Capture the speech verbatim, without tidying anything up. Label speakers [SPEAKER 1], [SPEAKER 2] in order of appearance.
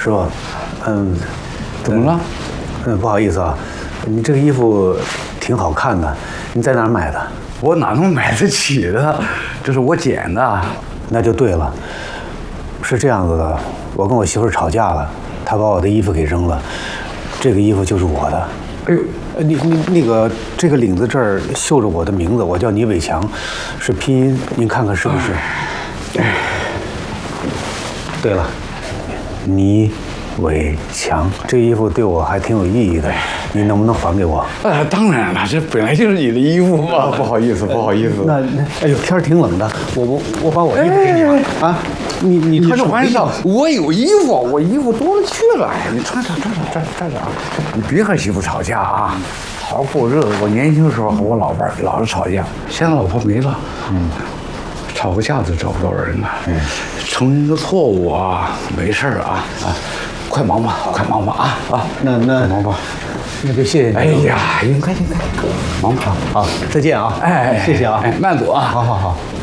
[SPEAKER 1] 师傅，嗯，
[SPEAKER 2] 怎么了？
[SPEAKER 1] 嗯，不好意思啊，你这个衣服挺好看的，你在哪儿买的？
[SPEAKER 2] 我哪能买得起的？这是我捡的。
[SPEAKER 1] 那就对了，是这样子的，我跟我媳妇儿吵架了，她把我的衣服给扔了，这个衣服就是我的。
[SPEAKER 2] 哎呦，
[SPEAKER 1] 你你那个这个领子这儿绣着我的名字，我叫倪伟强，是拼音，您看看是不是？哎，对了，倪伟强，这衣服对我还挺有意义的，你能不能还给我？
[SPEAKER 2] 啊，当然了，这本来就是你的衣服嘛。不好意思，不好意思。
[SPEAKER 1] 那那，哎呦，天儿挺冷的，我我我把我衣服给你吧。啊，你你
[SPEAKER 2] 你
[SPEAKER 1] 穿
[SPEAKER 2] 开玩笑，我有衣服，我衣服多了去了。哎，你穿上，穿上，穿上，穿上啊！你别和媳妇吵架啊，好过日子。我年轻的时候和我老伴儿老是吵架，现在老婆没了，嗯，吵个架都找不到人了。嗯，承认个错误啊，没事儿啊啊，快忙吧，快忙吧啊啊！
[SPEAKER 1] 那那
[SPEAKER 2] 快忙吧。
[SPEAKER 1] 那就谢谢你。
[SPEAKER 2] 哎呀，应该应该，忙吧。
[SPEAKER 1] 好，再见啊！
[SPEAKER 2] 哎，
[SPEAKER 1] 谢谢啊！
[SPEAKER 2] 哎，慢走啊！
[SPEAKER 1] 好好好。